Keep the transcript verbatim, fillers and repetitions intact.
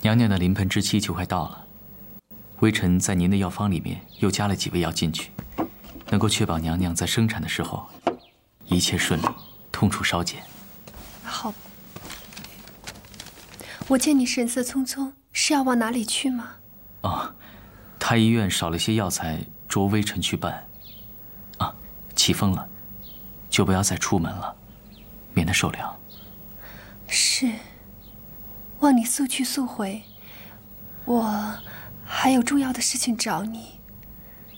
娘娘的临盆之期就快到了，微臣在您的药方里面又加了几味药进去，能够确保娘娘在生产的时候一切顺利，痛楚稍减。 好。我见你神色匆匆，是要往哪里去吗？ 哦，太医院少了些药材，着微臣去办。啊，起风了，就不要再出门了，免得受凉。 是。望你速去速回，我还有重要的事情找你。